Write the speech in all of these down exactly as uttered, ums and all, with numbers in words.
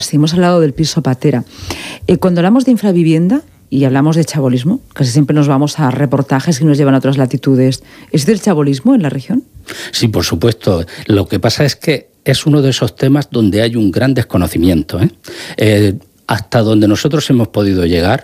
Sí, hemos hablado del piso patera. Eh, cuando hablamos de infravivienda y hablamos de chabolismo, casi siempre nos vamos a reportajes que nos llevan a otras latitudes. ¿Existe el chabolismo en la región? Sí, por supuesto. Lo que pasa es que es uno de esos temas donde hay un gran desconocimiento, ¿eh? Eh, hasta donde nosotros hemos podido llegar,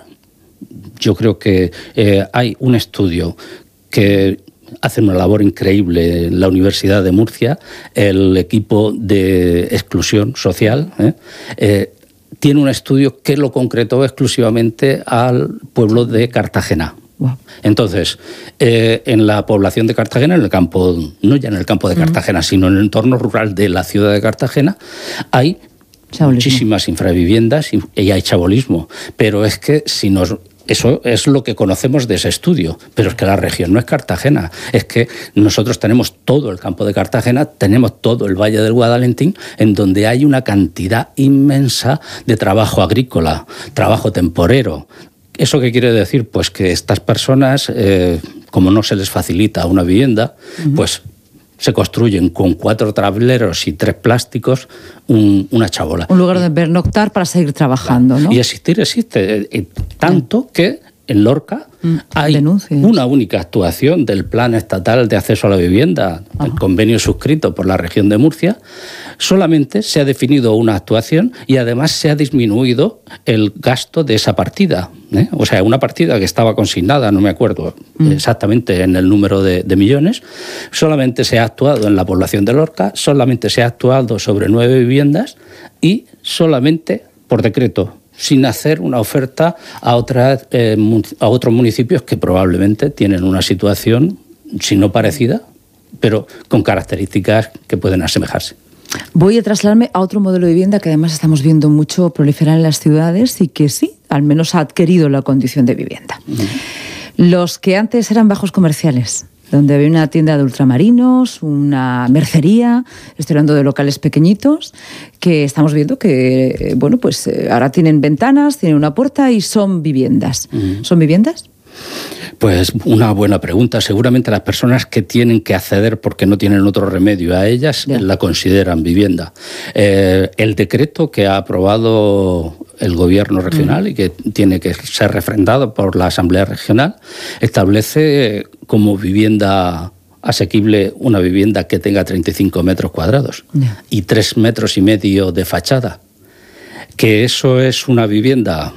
yo creo que eh, hay un estudio que hace una labor increíble en la Universidad de Murcia, el equipo de exclusión social, ¿eh? Eh, tiene un estudio que lo concretó exclusivamente al pueblo de Cartagena. Wow. Entonces, eh, en la población de Cartagena, en el campo, no ya en el campo de Cartagena, uh-huh. sino en el entorno rural de la ciudad de Cartagena, hay chabolismo. Muchísimas infraviviendas y, y hay chabolismo. Pero es que si nos... Eso es lo que conocemos de ese estudio, pero es que la región no es Cartagena, es que nosotros tenemos todo el campo de Cartagena, tenemos todo el Valle del Guadalentín, en donde hay una cantidad inmensa de trabajo agrícola, trabajo temporero. ¿Eso qué quiere decir? Pues que estas personas, eh, como no se les facilita una vivienda, uh-huh. pues se construyen con cuatro tableros y tres plásticos un, una chabola. Un lugar de pernoctar para seguir trabajando, claro. ¿no? Y existir existe, eh, tanto que en Lorca mm, hay denuncias. Una única actuación del Plan Estatal de Acceso a la Vivienda, Ajá. el convenio suscrito por la región de Murcia. Solamente se ha definido una actuación y además se ha disminuido el gasto de esa partida, ¿eh? O sea, una partida que estaba consignada, no me acuerdo mm. exactamente en el número de, de millones, solamente se ha actuado en la población de Lorca, solamente se ha actuado sobre nueve viviendas y solamente por decreto, sin hacer una oferta a, otras, eh, a otros municipios que probablemente tienen una situación, si no parecida, pero con características que pueden asemejarse. Voy a trasladarme a otro modelo de vivienda que además estamos viendo mucho proliferar en las ciudades y que sí, al menos ha adquirido la condición de vivienda. Uh-huh. Los que antes eran bajos comerciales, donde había una tienda de ultramarinos, una mercería, estoy hablando de locales pequeñitos, que estamos viendo que, bueno, pues ahora tienen ventanas, tienen una puerta y son viviendas. Uh-huh. ¿Son viviendas? Pues una buena pregunta. Seguramente las personas que tienen que acceder porque no tienen otro remedio a ellas yeah. la consideran vivienda. Eh, el decreto que ha aprobado el gobierno regional mm. y que tiene que ser refrendado por la Asamblea Regional establece como vivienda asequible una vivienda que tenga treinta y cinco metros cuadrados yeah. y tres metros y medio de fachada. Que eso es una vivienda...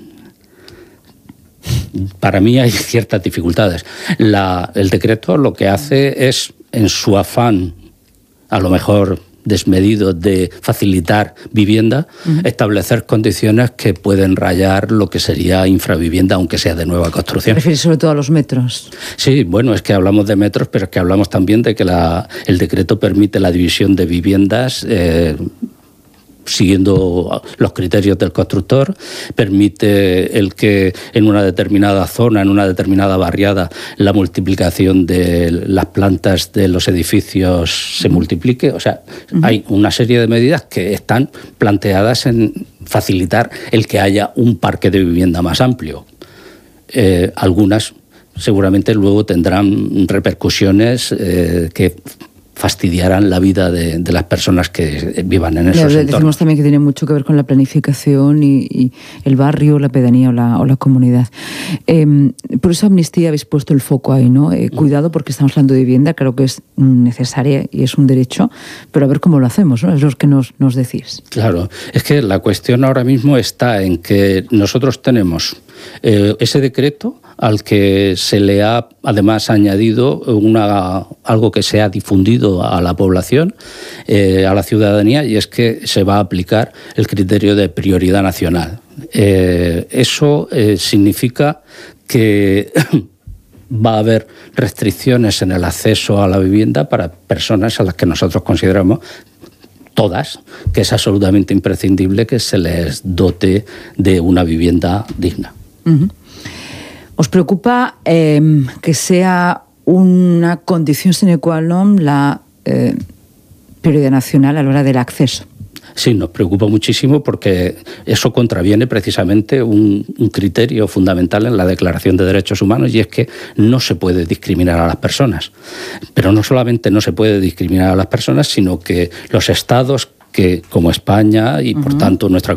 Para mí hay ciertas dificultades. La, el decreto lo que hace es, en su afán, a lo mejor desmedido, de facilitar vivienda, uh-huh. establecer condiciones que pueden rayar lo que sería infravivienda, aunque sea de nueva construcción. ¿Te refieres sobre todo a los metros? Sí, bueno, es que hablamos de metros, pero es que hablamos también de que la, el decreto permite la división de viviendas eh, siguiendo los criterios del constructor, permite el que en una determinada zona, en una determinada barriada, la multiplicación de las plantas de los edificios se multiplique. O sea, uh-huh. hay una serie de medidas que están planteadas en facilitar el que haya un parque de vivienda más amplio. Eh, algunas seguramente luego tendrán repercusiones eh, que fastidiarán la vida de, de las personas que vivan en esos entornos. Decimos también que tiene mucho que ver con la planificación y, y el barrio, la pedanía o la, o la comunidad. Eh, por eso Amnistía habéis puesto el foco ahí, ¿no? Eh, cuidado, porque estamos hablando de vivienda, claro que es necesaria y es un derecho, pero a ver cómo lo hacemos, ¿no? Es lo que nos, nos decís. Claro, es que la cuestión ahora mismo está en que nosotros tenemos eh, ese decreto al que se le ha además añadido una, algo que se ha difundido a la población, eh, a la ciudadanía, y es que se va a aplicar el criterio de prioridad nacional. Eh, eso eh, significa que va a haber restricciones en el acceso a la vivienda para personas a las que nosotros consideramos todas, que es absolutamente imprescindible que se les dote de una vivienda digna. Uh-huh. ¿Os preocupa eh, que sea una condición sine qua non la eh, prioridad nacional a la hora del acceso? Sí, nos preocupa muchísimo porque eso contraviene precisamente un, un criterio fundamental en la Declaración de Derechos Humanos, y es que no se puede discriminar a las personas. Pero no solamente no se puede discriminar a las personas, sino que los estados que como España y, por uh-huh. tanto, nuestra